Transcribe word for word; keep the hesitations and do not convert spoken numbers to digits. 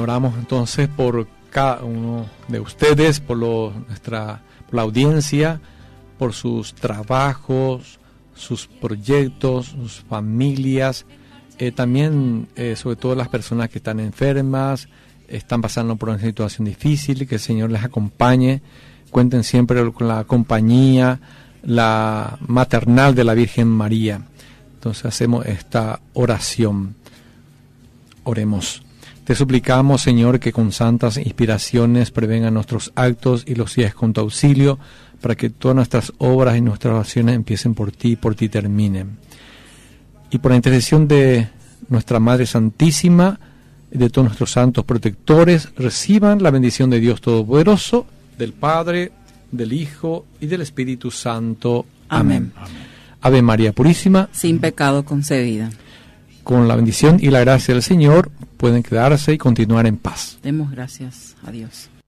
oramos entonces por cada uno de ustedes, por, lo, nuestra, por la audiencia, por sus trabajos, sus proyectos, sus familias, eh, también eh, sobre todo las personas que están enfermas, están pasando por una situación difícil, que el Señor les acompañe. Cuenten siempre con la compañía, la maternal de la Virgen María. Entonces hacemos esta oración. Oremos. Te suplicamos, Señor, que con santas inspiraciones prevengan nuestros actos y los guíes con tu auxilio, para que todas nuestras obras y nuestras oraciones empiecen por ti y por ti terminen. Y por la intercesión de nuestra Madre Santísima y de todos nuestros santos protectores, reciban la bendición de Dios Todopoderoso, del Padre, del Hijo y del Espíritu Santo. Amén. Amén. Ave María Purísima, sin pecado concebida. Con la bendición y la gracia del Señor pueden quedarse y continuar en paz. Demos gracias a Dios.